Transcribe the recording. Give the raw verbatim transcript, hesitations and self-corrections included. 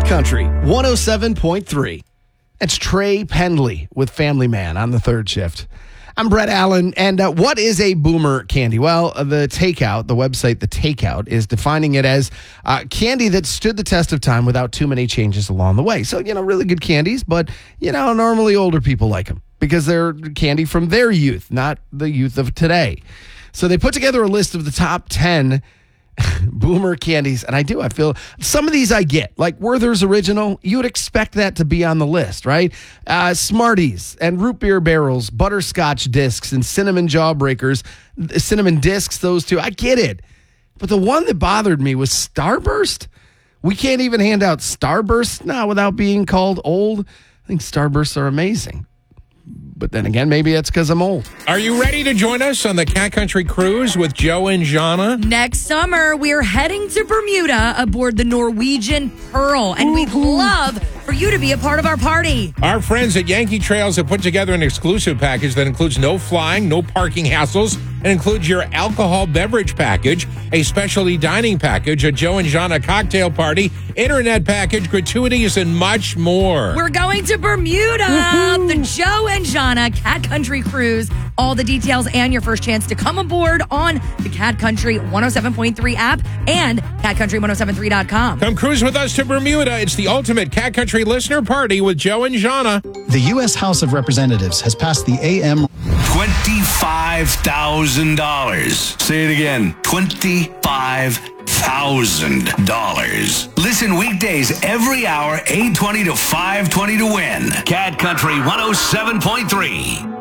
Cat Country one oh seven point three. It's Trey Pendley with Family Man on the third shift. I'm Brett Allen, and uh, what is a boomer candy? Well, uh, the Takeout, the website The Takeout, is defining it as uh, candy that stood the test of time without too many changes along the way. So, you know, really good candies, but, you know, normally older people like them because they're candy from their youth, not the youth of today. So they put together a list of the top ten boomer candies, and I do. I feel some of these I get, like Werther's Original. You would expect that to be on the list, right? Uh, Smarties and root beer barrels, butterscotch discs, and cinnamon jawbreakers, cinnamon discs. Those two, I get it. But the one that bothered me was Starburst. We can't even hand out Starburst now without being called old. I think Starbursts are amazing. But then again, maybe that's because I'm old. Are you ready to join us on the Cat Country Cruise with Joe and Jana? Next summer, we're heading to Bermuda aboard the Norwegian Pearl, and we'd love for you to be a part of our party. Our friends at Yankee Trails have put together an exclusive package that includes no flying, no parking hassles, and includes your alcohol beverage package, a specialty dining package, a Joe and Jana cocktail party, internet package, gratuities, and much more. We're going to Bermuda, Woo-hoo. the Joe and Jana Cat Country Cruise. All the details and your first chance to come aboard on the Cat Country one oh seven point three app and cat country one oh seven three dot com. Come cruise with us to Bermuda. It's the ultimate Cat Country listener party with Joe and Jana. The U S House of Representatives has passed the A M twenty-five thousand dollars. Say it again. twenty-five thousand dollars. Listen weekdays every hour, eight twenty to five twenty to win. Cat Country one oh seven point three.